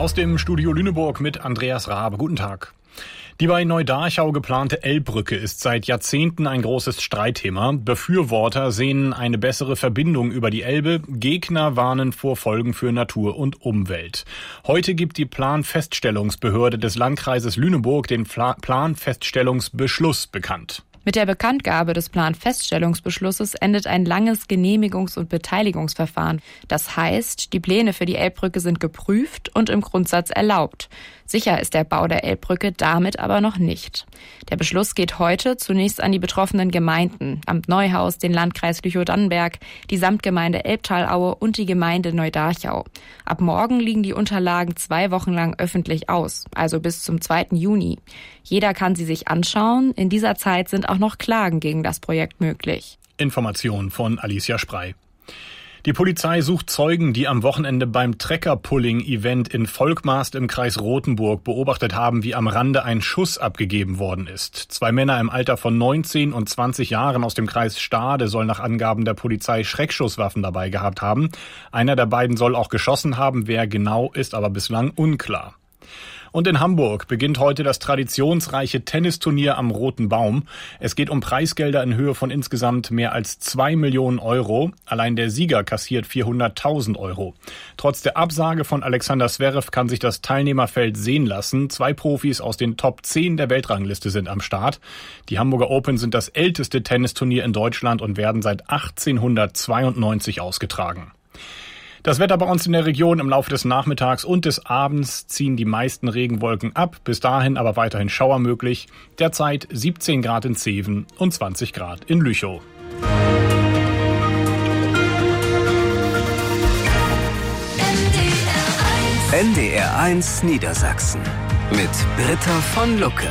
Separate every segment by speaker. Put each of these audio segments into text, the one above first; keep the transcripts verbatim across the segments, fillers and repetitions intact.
Speaker 1: Aus dem Studio Lüneburg mit Andreas Rabe. Guten Tag. Die bei Neudarchau geplante Elbbrücke ist seit Jahrzehnten ein großes Streitthema. Befürworter sehen eine bessere Verbindung über die Elbe. Gegner warnen vor Folgen für Natur und Umwelt. Heute gibt die Planfeststellungsbehörde des Landkreises Lüneburg den Planfeststellungsbeschluss bekannt.
Speaker 2: Mit der Bekanntgabe des Planfeststellungsbeschlusses endet ein langes Genehmigungs- und Beteiligungsverfahren. Das heißt, die Pläne für die Elbbrücke sind geprüft und im Grundsatz erlaubt. Sicher ist der Bau der Elbbrücke damit aber noch nicht. Der Beschluss geht heute zunächst an die betroffenen Gemeinden, Amt Neuhaus, den Landkreis Lüchow-Dannenberg, die Samtgemeinde Elbtalaue und die Gemeinde Neudarchau. Ab morgen liegen die Unterlagen zwei Wochen lang öffentlich aus, also bis zum zweiten Juni. Jeder kann sie sich anschauen. In dieser Zeit sind auch noch Klagen gegen das Projekt möglich.
Speaker 1: Information von Alicia Sprey. Die Polizei sucht Zeugen, die am Wochenende beim Trecker-Pulling-Event in Volkmarst im Kreis Rothenburg beobachtet haben, wie am Rande ein Schuss abgegeben worden ist. Zwei Männer im Alter von neunzehn und zwanzig Jahren aus dem Kreis Stade sollen nach Angaben der Polizei Schreckschusswaffen dabei gehabt haben. Einer der beiden soll auch geschossen haben. Wer genau, ist aber bislang unklar. Und in Hamburg beginnt heute das traditionsreiche Tennisturnier am Roten Baum. Es geht um Preisgelder in Höhe von insgesamt mehr als zwei Millionen Euro. Allein der Sieger kassiert vierhunderttausend Euro. Trotz der Absage von Alexander Zverev kann sich das Teilnehmerfeld sehen lassen. Zwei Profis aus den Top zehn der Weltrangliste sind am Start. Die Hamburger Open sind das älteste Tennisturnier in Deutschland und werden seit achtzehnhundertzweiundneunzig ausgetragen. Das Wetter bei uns in der Region: im Laufe des Nachmittags und des Abends ziehen die meisten Regenwolken ab. Bis dahin aber weiterhin Schauer möglich. Derzeit siebzehn Grad in Zeven und zwanzig Grad in Lüchow.
Speaker 3: N D R eins Niedersachsen mit Britta von Lucke.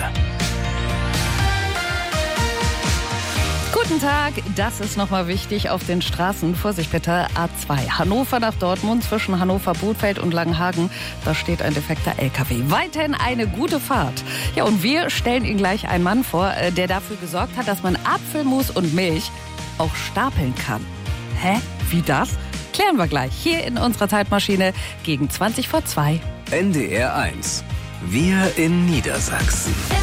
Speaker 4: Guten Tag, das ist nochmal wichtig auf den Straßen. Vorsicht bitte, A zwei, Hannover nach Dortmund, zwischen Hannover-Bothfeld und Langenhagen. Da steht ein defekter L K W. Weiterhin eine gute Fahrt. Ja, und wir stellen Ihnen gleich einen Mann vor, der dafür gesorgt hat, dass man Apfelmus und Milch auch stapeln kann. Hä? Wie das? Klären wir gleich hier in unserer Zeitmaschine gegen zwanzig vor zwei.
Speaker 3: N D R eins. Wir in Niedersachsen.